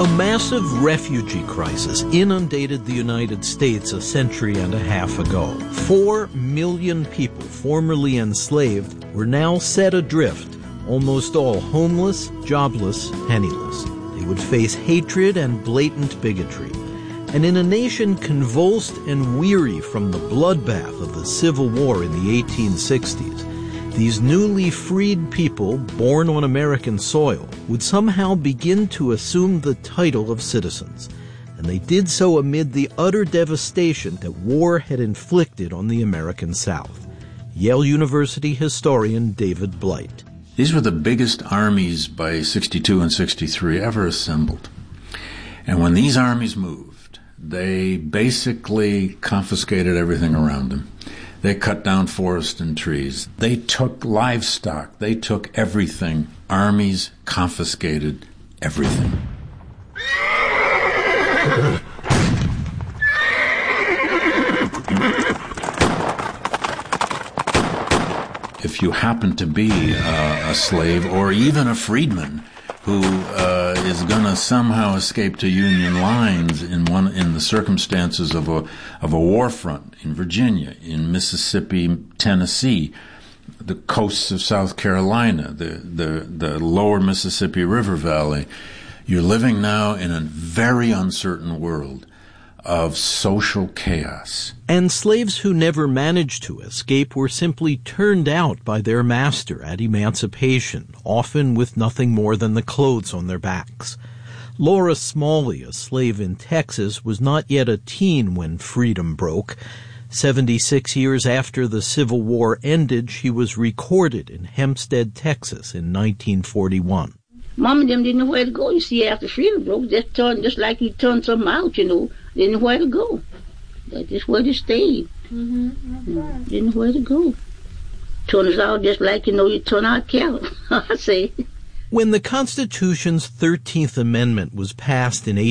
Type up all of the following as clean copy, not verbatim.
A massive refugee crisis inundated the United States a century and a half ago. 4 million people formerly enslaved were now set adrift, almost all homeless, jobless, penniless. They would face hatred and blatant bigotry. And in a nation convulsed and weary from the bloodbath of the Civil War in the 1860s, these newly freed people, born on American soil, would somehow begin to assume the title of citizens. And they did so amid the utter devastation that war had inflicted on the American South. Yale University historian David Blight. These were the biggest armies by 62 and 63 ever assembled. And when these armies moved, they basically confiscated everything around them. They cut down forests and trees. They took livestock. They took everything. Armies confiscated everything. If you happen to be a slave or even a freedman who is going to somehow escape to Union lines in the circumstances of a war front in Virginia, in Mississippi, Tennessee, the coasts of South Carolina, the lower Mississippi River Valley, you're living now in a very uncertain world of social chaos. And slaves who never managed to escape were simply turned out by their master at emancipation, often with nothing more than the clothes on their backs. Laura Smalley, a slave in Texas, was not yet a teen when freedom broke. 76 years after the Civil War ended, she was recorded in Hempstead, Texas in 1941. Mom and them didn't know where to go. You see, after freedom broke, just like you turned something out, Didn't know where to go. That's just where they stayed. Didn't know where to go. Turns out just like, you turn out cattle, I say. When the Constitution's 13th Amendment was passed in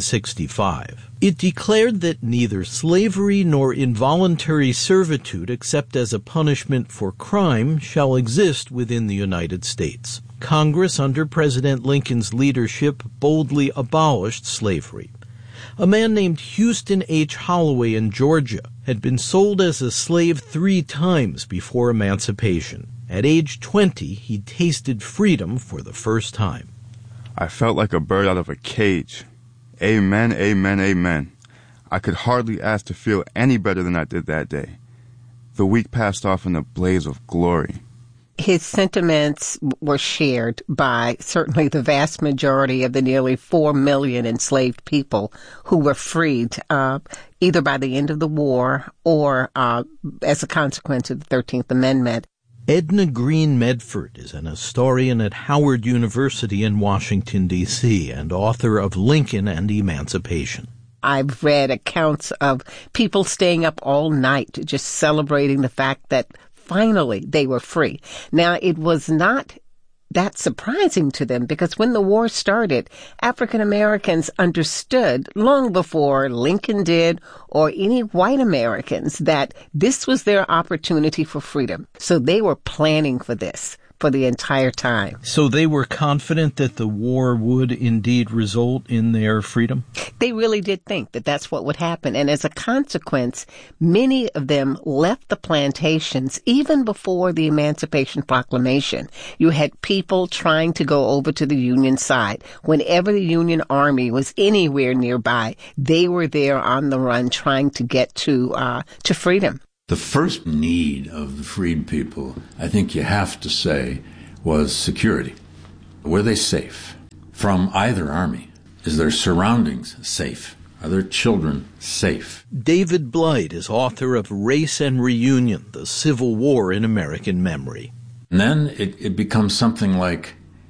1865, it declared that neither slavery nor involuntary servitude, except as a punishment for crime, shall exist within the United States. Congress, under President Lincoln's leadership, boldly abolished slavery. A man named Houston H. Holloway in Georgia had been sold as a slave 3 times before emancipation. At age 20, he tasted freedom for the first time. I felt like a bird out of a cage. Amen, amen, amen. I could hardly ask to feel any better than I did that day. The week passed off in a blaze of glory. His sentiments were shared by certainly the vast majority of the nearly 4 million enslaved people who were freed either by the end of the war or as a consequence of the 13th Amendment. Edna Green Medford is an historian at Howard University in Washington, D.C., and author of Lincoln and Emancipation. I've read accounts of people staying up all night just celebrating the fact that finally they were free. Now, it was not that surprising to them because when the war started, African Americans understood long before Lincoln did or any white Americans that this was their opportunity for freedom. So they were planning for this for the entire time. So they were confident that the war would indeed result in their freedom? They really did think that that's what would happen. And as a consequence, many of them left the plantations even before the Emancipation Proclamation. You had people trying to go over to the Union side. Whenever the Union Army was anywhere nearby, they were there on the run trying to get to freedom. The first need of the freed people, I think you have to say, was security. Were they safe from either army? Is their surroundings safe? Are their children safe? David Blight is author of Race and Reunion, The Civil War in American Memory. And then it becomes something like,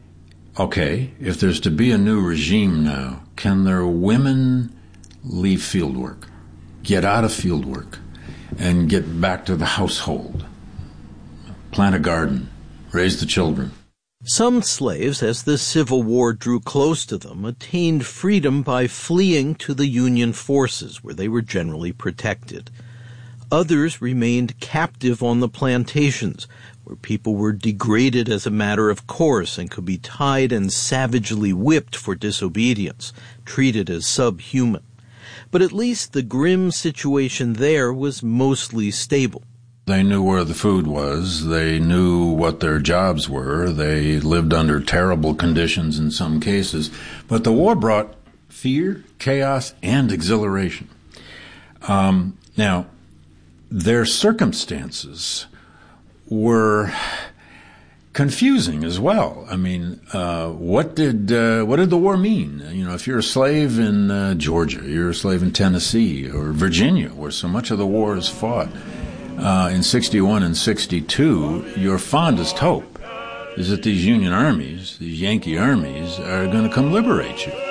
okay, if there's to be a new regime now, can their women leave field work, get out of field work, and get back to the household, plant a garden, raise the children? Some slaves, as the Civil War drew close to them, attained freedom by fleeing to the Union forces, where they were generally protected. Others remained captive on the plantations, where people were degraded as a matter of course and could be tied and savagely whipped for disobedience, treated as subhuman. But at least the grim situation there was mostly stable. They knew where the food was. They knew what their jobs were. They lived under terrible conditions in some cases. But the war brought fear, chaos, and exhilaration. Now, their circumstances were confusing as well. I mean, what did the war mean? You know, if you're a slave in Georgia, you're a slave in Tennessee or Virginia, where so much of the war is fought, in 61 and 62, your fondest hope is that these Union armies, these Yankee armies, are going to come liberate you.